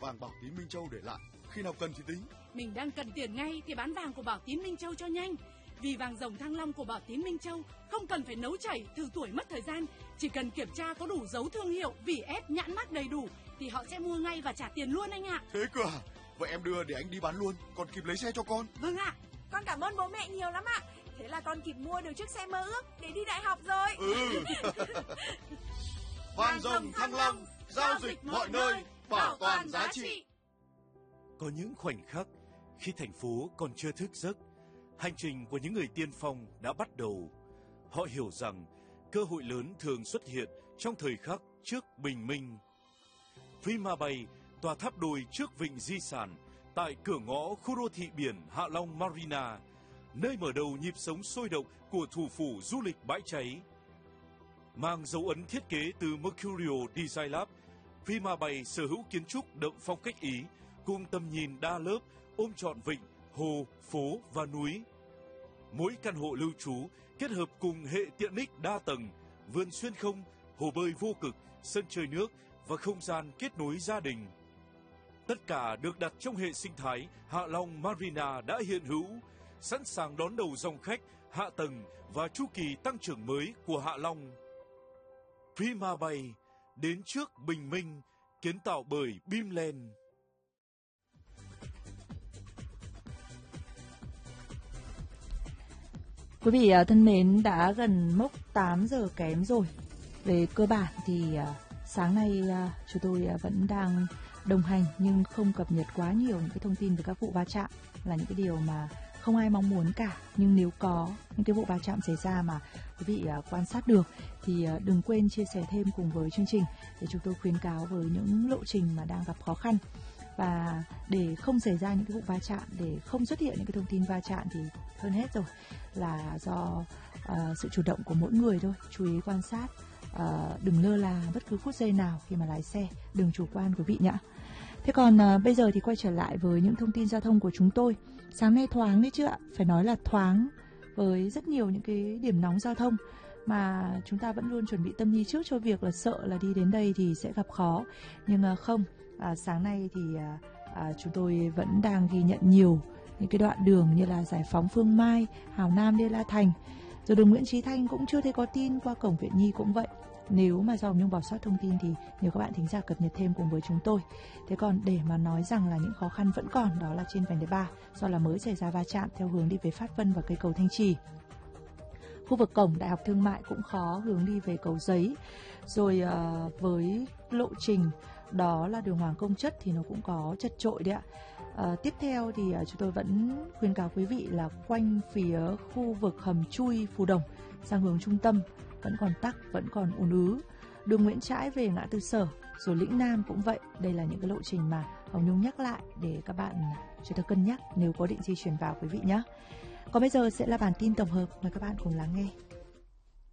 vàng Bảo Tín Minh Châu để lại, khi nào cần thì tính. Mình đang cần tiền ngay thì bán vàng của Bảo Tín Minh Châu cho nhanh. Vì vàng rồng Thăng Long của Bảo Tín Minh Châu không cần phải nấu chảy, thử tuổi mất thời gian, chỉ cần kiểm tra có đủ dấu thương hiệu, vỉ ép, nhãn mác đầy đủ thì họ sẽ mua ngay và trả tiền luôn anh ạ. Thế cơ à? Vậy em đưa để anh đi bán luôn, còn kịp lấy xe cho con. Vâng ạ. Con cảm ơn bố mẹ nhiều lắm ạ. Thế là con kịp mua được chiếc xe mơ ước để đi đại học rồi. Vàng rồng Thăng Long, giao dịch mọi nơi, bảo toàn giá trị. Có những khoảnh khắc khi thành phố còn chưa thức giấc, hành trình của những người tiên phong đã bắt đầu. Họ hiểu rằng cơ hội lớn thường xuất hiện trong thời khắc trước bình minh. Prima Bay, tòa tháp đôi trước vịnh di sản, tại cửa ngõ khu đô thị biển Hạ Long Marina, nơi mở đầu nhịp sống sôi động của thủ phủ du lịch bãi cháy. Mang dấu ấn thiết kế từ Mercurio Design Lab, Prima Bay sở hữu kiến trúc đậm phong cách Ý, cùng tầm nhìn đa lớp ôm trọn vịnh, hồ, phố và núi. Mỗi căn hộ lưu trú kết hợp cùng hệ tiện ích đa tầng, vườn xuyên không, hồ bơi vô cực, sân chơi nước và không gian kết nối gia đình. Tất cả được đặt trong hệ sinh thái Hạ Long Marina đã hiện hữu, sẵn sàng đón đầu dòng khách, hạ tầng và chu kỳ tăng trưởng mới của Hạ Long. Prima Bay, đến trước bình minh, kiến tạo bởi Bimland. Quý vị thân mến, đã gần mốc 8 giờ kém rồi. Về cơ bản thì sáng nay chúng tôi vẫn đang đồng hành nhưng không cập nhật quá nhiều những cái thông tin về các vụ va chạm, là những cái điều mà không ai mong muốn cả. Nhưng nếu có những cái vụ va chạm xảy ra mà quý vị quan sát được thì đừng quên chia sẻ thêm cùng với chương trình để chúng tôi khuyến cáo với những lộ trình mà đang gặp khó khăn. Và để không xảy ra những cái vụ va chạm, để không xuất hiện những cái thông tin va chạm thì hơn hết rồi là do sự chủ động của mỗi người thôi. Chú ý quan sát, đừng lơ là bất cứ phút giây nào khi mà lái xe, đừng chủ quan quý vị nhé. Thế còn bây giờ thì quay trở lại với những thông tin giao thông của chúng tôi. Sáng nay thoáng đấy chứ ạ, phải nói là thoáng với rất nhiều những cái điểm nóng giao thông mà chúng ta vẫn luôn chuẩn bị tâm lý trước cho việc là sợ là đi đến đây thì sẽ gặp khó. Nhưng không, sáng nay thì chúng tôi vẫn đang ghi nhận nhiều những cái đoạn đường như là Giải Phóng Phương Mai, Hào Nam, Đê La Thành. Rồi đường Nguyễn Chí Thanh cũng chưa thấy có tin, qua cổng Viện Nhi cũng vậy. Nếu mà do Hồng Nhung bỏ sót thông tin thì nhờ các bạn thính giả cập nhật thêm cùng với chúng tôi. Thế còn để mà nói rằng là những khó khăn vẫn còn, đó là trên vành đai 3 do là mới xảy ra va chạm theo hướng đi về Pháp Vân và cây cầu Thanh Trì. Khu vực cổng Đại học Thương mại cũng khó, hướng đi về Cầu Giấy. Rồi với lộ trình đó là đường Hoàng Công Chất thì nó cũng có chật chội đấy ạ. Tiếp theo thì chúng tôi vẫn khuyên cáo quý vị là quanh phía khu vực hầm chui Phù Đồng sang hướng trung tâm vẫn còn tắc, vẫn còn ùn ứ. Đường Nguyễn Trãi về ngã tư Sở, rồi Lĩnh Nam cũng vậy. Đây là những cái lộ trình mà Hồng Nhung nhắc lại để các bạn chúng ta cân nhắc nếu có định di chuyển vào quý vị nhé. Còn bây giờ sẽ là bản tin tổng hợp, mời các bạn cùng lắng nghe.